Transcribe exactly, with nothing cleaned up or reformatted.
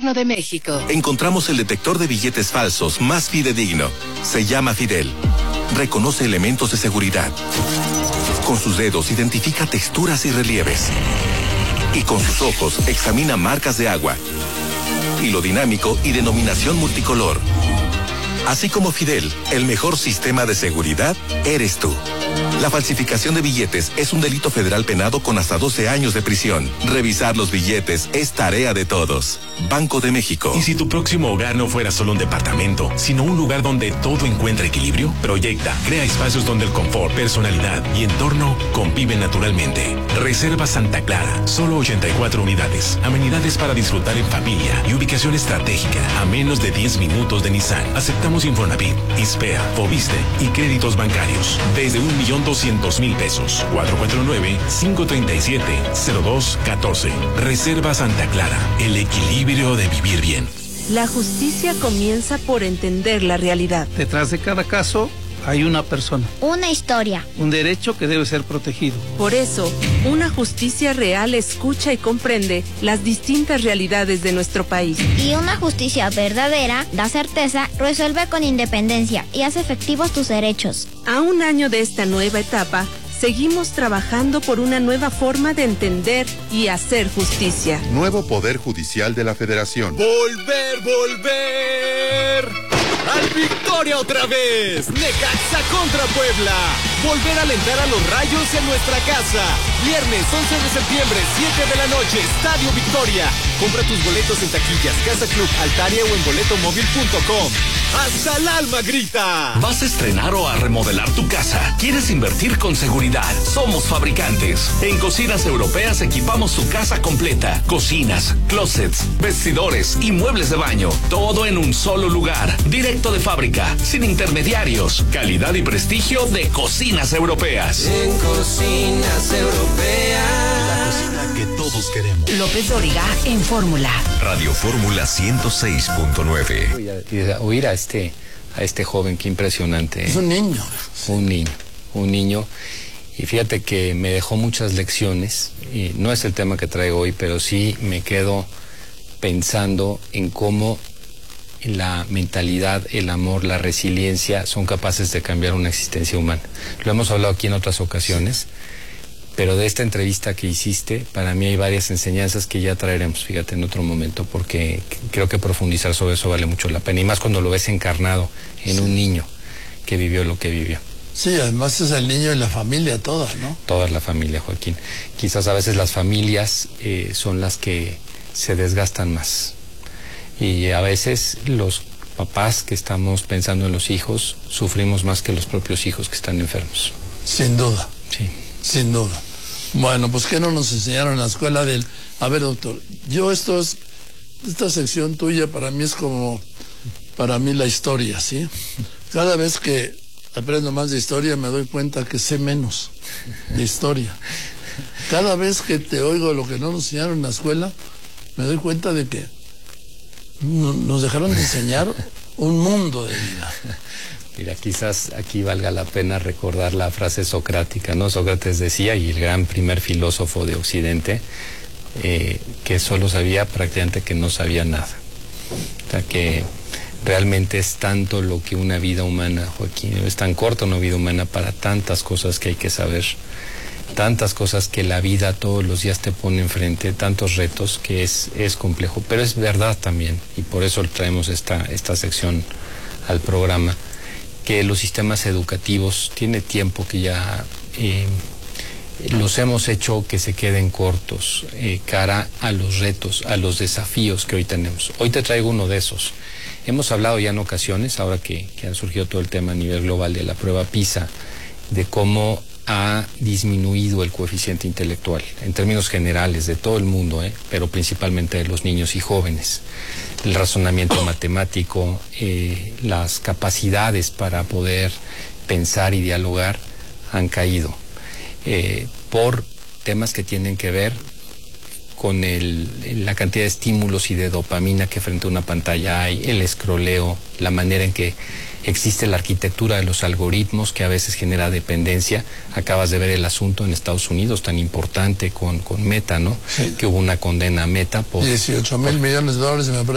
Gobierno de México. Encontramos el detector de billetes falsos más fidedigno. Se llama Fidel. Reconoce elementos de seguridad. Con sus dedos identifica texturas y relieves. Y con sus ojos examina marcas de agua. Hilo dinámico y denominación multicolor. Así como Fidel, el mejor sistema de seguridad eres tú. La falsificación de billetes es un delito federal penado con hasta doce años de prisión. Revisar los billetes es tarea de todos. Banco de México. ¿Y si tu próximo hogar no fuera solo un departamento, sino un lugar donde todo encuentra equilibrio? Proyecta, crea espacios donde el confort, personalidad y entorno conviven naturalmente. Reserva Santa Clara, solo ochenta y cuatro unidades. Amenidades para disfrutar en familia y ubicación estratégica a menos de diez minutos de Nissan. Aceptamos Infonavit, ISPEA, Fobiste y créditos bancarios. Desde un millón doscientos mil pesos. cuatro cuatro nueve, cinco tres siete, cero dos uno cuatro. Reserva Santa Clara, el equilibrio de vivir bien. La justicia comienza por entender la realidad. Detrás de cada caso hay una persona. Una historia. Un derecho que debe ser protegido. Por eso, una justicia real escucha y comprende las distintas realidades de nuestro país. Y una justicia verdadera da certeza, resuelve con independencia y hace efectivos tus derechos. A un año de esta nueva etapa, seguimos trabajando por una nueva forma de entender y hacer justicia. Nuevo Poder Judicial de la Federación. ¡Volver, volver! ¡Al Victoria otra vez! ¡Necaxa contra Puebla! Volver a alentar a los Rayos en nuestra casa. Viernes once de septiembre, siete de la noche, Estadio Victoria. Compra tus boletos en taquillas, Casa Club, Altaria o en boletomóvil punto com. ¡Hasta el alma grita! ¿Vas a estrenar o a remodelar tu casa? ¿Quieres invertir con seguridad? Somos fabricantes. En Cocinas Europeas equipamos tu casa completa. Cocinas, closets, vestidores y muebles de baño. Todo en un solo lugar. Directo de fábrica, sin intermediarios. Calidad y prestigio de Cocinas Europeas. En Cocinas Europeas. La cocina que todos queremos. López Dóriga en Fórmula. Radio Fórmula ciento seis punto nueve. Oír a este, a este joven, qué impresionante. Es un niño. Un niño, un niño. Y fíjate que me dejó muchas lecciones. Y no es el tema que traigo hoy, pero sí me quedo pensando en cómo la mentalidad, el amor, la resiliencia son capaces de cambiar una existencia humana. Lo hemos hablado aquí en otras ocasiones, pero de esta entrevista que hiciste, para mí hay varias enseñanzas que ya traeremos, fíjate, en otro momento, porque creo que profundizar sobre eso vale mucho la pena, y más cuando lo ves encarnado en sí. Un niño que vivió lo que vivió. Sí, además es el niño y la familia toda, ¿no? Toda la familia, Joaquín. Quizás a veces las familias eh, son las que se desgastan más. Y a veces los papás que estamos pensando en los hijos sufrimos más que los propios hijos que están enfermos. Sin duda. Sí. Sin duda. Bueno, pues ¿qué no nos enseñaron en la escuela del... A ver, doctor, yo esto es... Esta sección tuya para mí es como... Para mí la historia, ¿sí? Cada vez que aprendo más de historia me doy cuenta que sé menos de historia. Cada vez que te oigo lo que no nos enseñaron en la escuela, me doy cuenta de que nos dejaron de enseñar un mundo de vida. Mira, quizás aquí valga la pena recordar la frase socrática, ¿no? Sócrates decía, y el gran primer filósofo de Occidente, eh, que solo sabía prácticamente que no sabía nada. O sea, que realmente es tanto lo que una vida humana, Joaquín, es tan corta una vida humana para tantas cosas que hay que saber, tantas cosas que la vida todos los días te pone enfrente, tantos retos que es, es complejo, pero es verdad también, y por eso traemos esta, esta sección al programa, que los sistemas educativos tiene tiempo que ya eh, los hemos hecho que se queden cortos eh, cara a los retos, a los desafíos que hoy tenemos. Hoy te traigo uno de esos. Hemos hablado ya en ocasiones, ahora que, que ha surgido todo el tema a nivel global de la prueba PISA, de cómo ha disminuido el coeficiente intelectual, en términos generales, de todo el mundo, ¿eh? pero principalmente de los niños y jóvenes. El razonamiento matemático, eh, las capacidades para poder pensar y dialogar han caído eh, por temas que tienen que ver con el, la cantidad de estímulos y de dopamina que frente a una pantalla hay, el escroleo, la manera en que existe la arquitectura de los algoritmos que a veces genera dependencia. Acabas de ver el asunto en Estados Unidos tan importante con, con Meta, ¿no? Sí. Que hubo una condena a Meta por... dieciocho mil millones de dólares, me